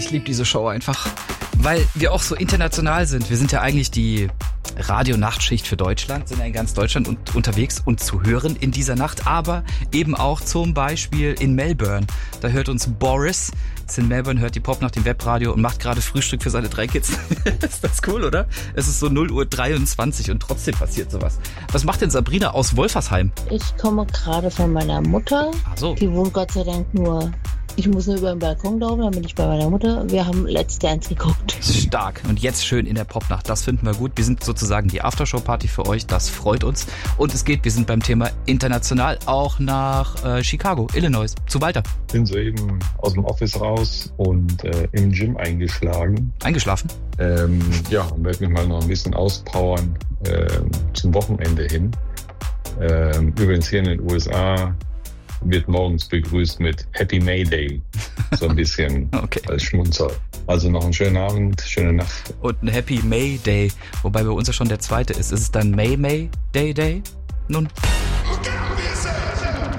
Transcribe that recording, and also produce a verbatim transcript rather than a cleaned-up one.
ich liebe diese Show einfach, weil wir auch so international sind. Wir sind ja eigentlich die Radio-Nachtschicht für Deutschland, sind ja in ganz Deutschland und, unterwegs und zu hören in dieser Nacht, aber eben auch zum Beispiel in Melbourne. Da hört uns Boris, ist in Melbourne, hört die Pop nach dem Webradio und macht gerade Frühstück für seine drei Kids. Ist das cool, oder? Es ist so null Uhr dreiundzwanzig und trotzdem passiert sowas. Was macht denn Sabrina aus Wolfersheim? Ich komme gerade von meiner Mutter. Ach so. Die wohnt Gott sei Dank nur... Ich muss nur über den Balkon laufen, dann bin ich bei meiner Mutter. Wir haben Let's Dance geguckt. Stark. Und jetzt schön in der Popnacht. Das finden wir gut. Wir sind sozusagen die Aftershow-Party für euch. Das freut uns. Und es geht, wir sind beim Thema international auch nach äh, Chicago, Illinois, zu Walter. Bin soeben aus dem Office raus und äh, im Gym eingeschlagen. Eingeschlafen? Ähm, ja, und werde mich mal noch ein bisschen auspowern äh, zum Wochenende hin. Ähm, übrigens hier in den U S A wird morgens begrüßt mit Happy May Day. So ein bisschen okay. Als Schmunzer. Also noch einen schönen Abend, schöne Nacht. Und ein Happy May Day. Wobei bei uns ja schon der zweite ist. Ist es dann May May Day Day? Nun...